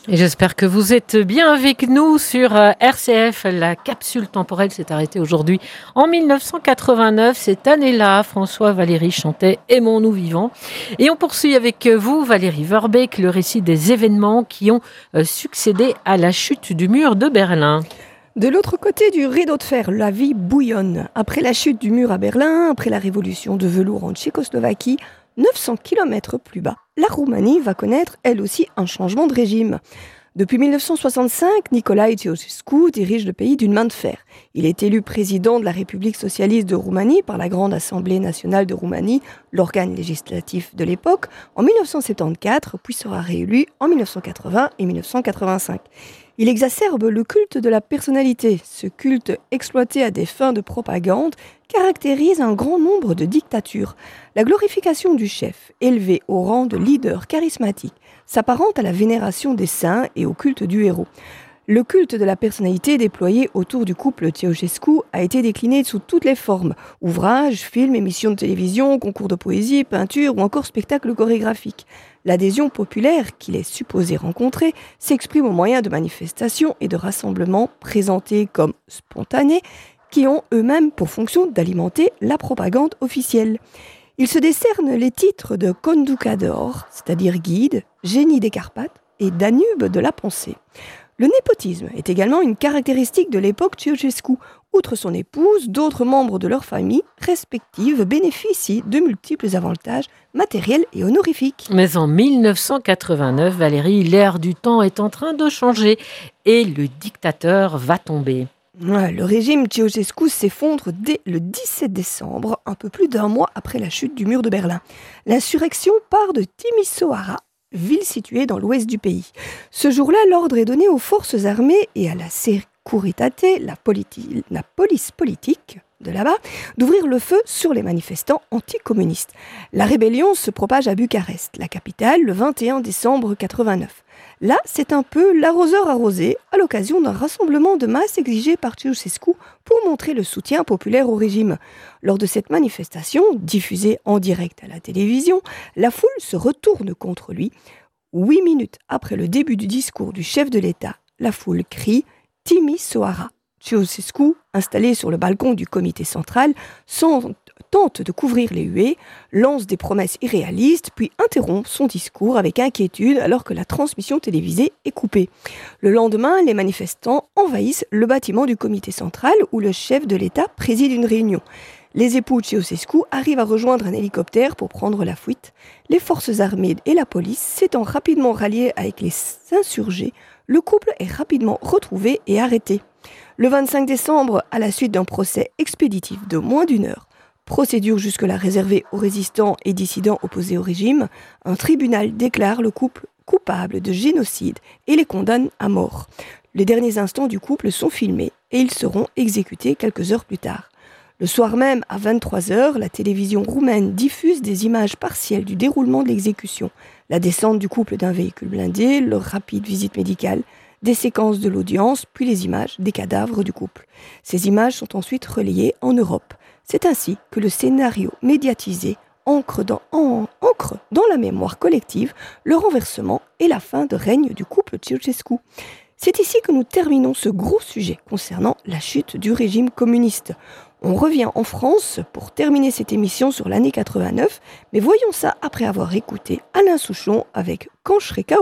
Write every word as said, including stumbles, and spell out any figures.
Et j'espère que vous êtes bien avec nous sur R C F. La capsule temporelle s'est arrêtée aujourd'hui en dix-neuf cent quatre-vingt-neuf. Cette année-là, François Valéry chantait « Aimons-nous vivants ». Et on poursuit avec vous, Valérie Verbeek, le récit des événements qui ont succédé à la chute du mur de Berlin. De l'autre côté du rideau de fer, la vie bouillonne. Après la chute du mur à Berlin, après la révolution de velours en Tchécoslovaquie, neuf cents kilomètres plus bas, la Roumanie va connaître elle aussi un changement de régime. Depuis dix-neuf cent soixante-cinq, Nicolae Ceausescu dirige le pays d'une main de fer. Il est élu président de la République socialiste de Roumanie par la Grande Assemblée nationale de Roumanie, l'organe législatif de l'époque, en dix-neuf cent soixante-quatorze, puis sera réélu en dix-neuf cent quatre-vingts et dix-neuf cent quatre-vingt-cinq. Il exacerbe le culte de la personnalité. Ce culte, exploité à des fins de propagande, caractérise un grand nombre de dictatures. La glorification du chef, élevé au rang de leader charismatique, s'apparente à la vénération des saints et au culte du héros. Le culte de la personnalité déployé autour du couple Ceausescu a été décliné sous toutes les formes. Ouvrages, films, émissions de télévision, concours de poésie, peinture ou encore spectacles chorégraphiques. L'adhésion populaire qu'il est supposé rencontrer s'exprime au moyen de manifestations et de rassemblements présentés comme spontanés qui ont eux-mêmes pour fonction d'alimenter la propagande officielle. Il se décerne les titres de Conducador, c'est-à-dire guide, génie des Carpates et Danube de la pensée. Le népotisme est également une caractéristique de l'époque Ceausescu. Outre son épouse, d'autres membres de leur famille respective bénéficient de multiples avantages matériels et honorifiques. Mais en dix-neuf cent quatre-vingt-neuf, Valérie, l'ère du temps est en train de changer et le dictateur va tomber. Ouais, le régime Ceausescu s'effondre dès le dix-sept décembre, un peu plus d'un mois après la chute du mur de Berlin. L'insurrection part de Timisoara, ville située dans l'ouest du pays. Ce jour-là, l'ordre est donné aux forces armées et à la Securitate, la, politi- la police politique de là-bas, d'ouvrir le feu sur les manifestants anticommunistes. La rébellion se propage à Bucarest, la capitale, le vingt et un décembre quatre-vingt-neuf. Là, c'est un peu l'arroseur arrosé à l'occasion d'un rassemblement de masse exigé par Ceausescu pour montrer le soutien populaire au régime. Lors de cette manifestation, diffusée en direct à la télévision, la foule se retourne contre lui. Huit minutes après le début du discours du chef de l'État, la foule crie « Timisoara ». Ceausescu, installé sur le balcon du comité central, sans tente de couvrir les huées, lance des promesses irréalistes, puis interrompt son discours avec inquiétude alors que la transmission télévisée est coupée. Le lendemain, les manifestants envahissent le bâtiment du comité central où le chef de l'État préside une réunion. Les époux de Ceausescu arrivent à rejoindre un hélicoptère pour prendre la fuite. Les forces armées et la police s'étant rapidement ralliées avec les insurgés, le couple est rapidement retrouvé et arrêté. Le vingt-cinq décembre, à la suite d'un procès expéditif de moins d'une heure, procédure jusque-là réservée aux résistants et dissidents opposés au régime, un tribunal déclare le couple coupable de génocide et les condamne à mort. Les derniers instants du couple sont filmés et ils seront exécutés quelques heures plus tard. Le soir même, à vingt-trois heures, la télévision roumaine diffuse des images partielles du déroulement de l'exécution, la descente du couple d'un véhicule blindé, leur rapide visite médicale, des séquences de l'audience, puis les images des cadavres du couple. Ces images sont ensuite relayées en Europe. C'est ainsi que le scénario médiatisé ancre dans, en, ancre dans la mémoire collective le renversement et la fin de règne du couple Ceausescu. C'est ici que nous terminons ce gros sujet concernant la chute du régime communiste. On revient en France pour terminer cette émission sur l'année quatre-vingt-neuf, mais voyons ça après avoir écouté Alain Souchon avec « Quand je serai K O ».